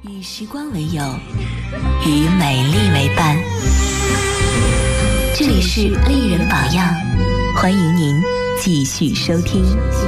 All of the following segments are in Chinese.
与时光为友，与美丽为伴。这里是丽人榜样，欢迎您继续收听。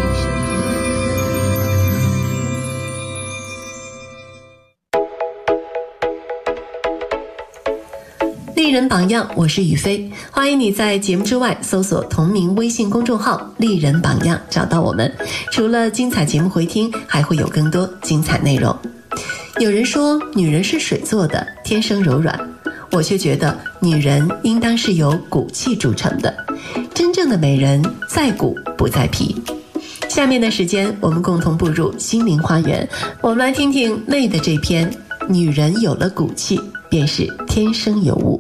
丽人榜样，我是雨飞，欢迎你在节目之外搜索同名微信公众号丽人榜样找到我们。除了精彩节目回听，还会有更多精彩内容。有人说女人是水做的，天生柔软，我却觉得女人应当是由骨气铸成的。真正的美人在骨不在皮。下面的时间我们共同步入心灵花园，我们来听听妹的这篇女人有了骨气便是天生尤物。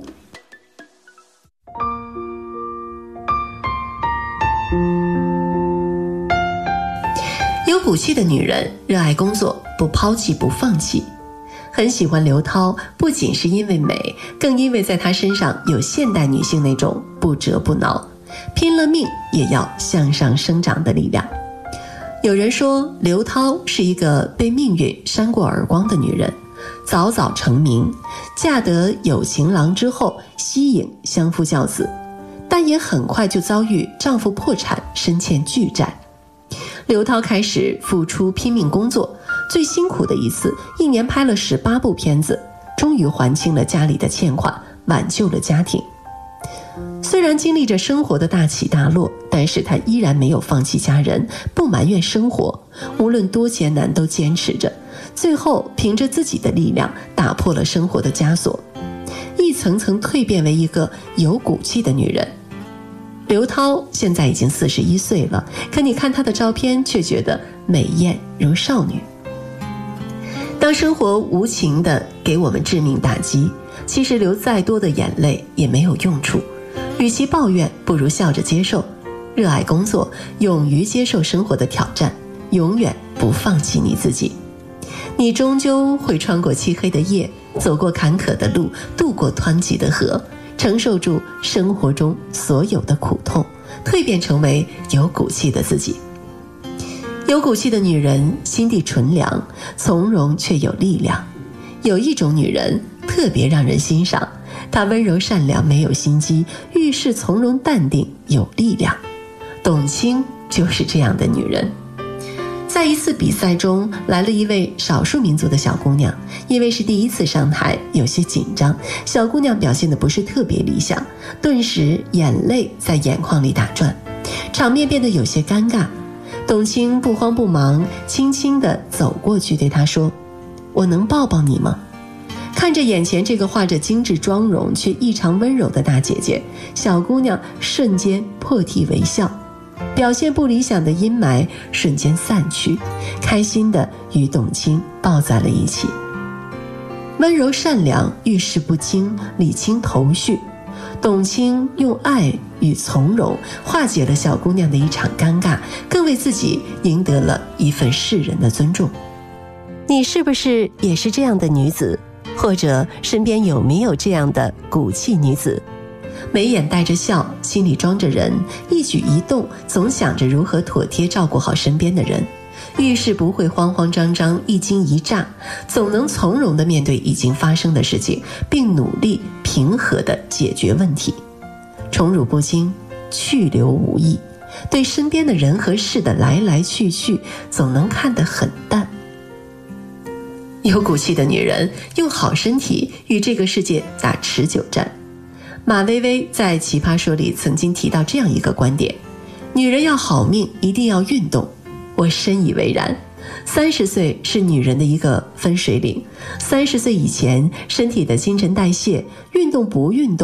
有骨气的女人热爱工作，不抛弃不放弃。很喜欢刘涛，不仅是因为美，更因为在她身上有现代女性那种不折不挠，拼了命也要向上生长的力量。有人说刘涛是一个被命运扇过耳光的女人，早早成名，嫁得有情郎之后息影相夫教子，但也很快就遭遇丈夫破产，身欠巨债。刘涛开始付出拼命工作，最辛苦的一次，1年拍了18部片子，终于还清了家里的欠款，挽救了家庭。虽然经历着生活的大起大落，但是她依然没有放弃家人，不埋怨生活，无论多艰难都坚持着，最后凭着自己的力量打破了生活的枷锁，一层层蜕变为一个有骨气的女人。刘涛现在已经41岁了，可你看她的照片却觉得美艳如少女。当生活无情地给我们致命打击，其实流再多的眼泪也没有用处，与其抱怨，不如笑着接受。热爱工作，勇于接受生活的挑战，永远不放弃你自己。你终究会穿过漆黑的夜，走过坎坷的路，渡过湍急的河，承受住生活中所有的苦痛，蜕变成为有骨气的自己。有骨气的女人心地纯良，从容却有力量。有一种女人特别让人欣赏，她温柔善良，没有心机，遇事从容淡定，有力量。董卿就是这样的女人。在一次比赛中，来了一位少数民族的小姑娘，因为是第一次上台，有些紧张，小姑娘表现得不是特别理想，顿时眼泪在眼眶里打转，场面变得有些尴尬。董卿不慌不忙，轻轻地走过去对她说：“我能抱抱你吗？”看着眼前这个画着精致妆容却异常温柔的大姐姐，小姑娘瞬间破涕为笑，表现不理想的阴霾瞬间散去，开心地与董卿抱在了一起。温柔善良，遇事不惊，理清头绪。董卿用爱与从容化解了小姑娘的一场尴尬，更为自己赢得了一份世人的尊重。你是不是也是这样的女子？或者身边有没有这样的骨气女子？眉眼带着笑，心里装着人，一举一动总想着如何妥帖照顾好身边的人，遇事不会慌慌张张，一惊一乍，总能从容地面对已经发生的事情，并努力平和地解决问题。宠辱不惊，去留无意，对身边的人和事的来来去去总能看得很淡。有骨气的女人用好身体与这个世界打持久战。马薇薇在《奇葩说》里曾经提到这样一个观点：女人要好命，一定要运动。我深以为然。30岁是女人的一个分水岭，30岁以前，身体的新陈代谢，运动不运动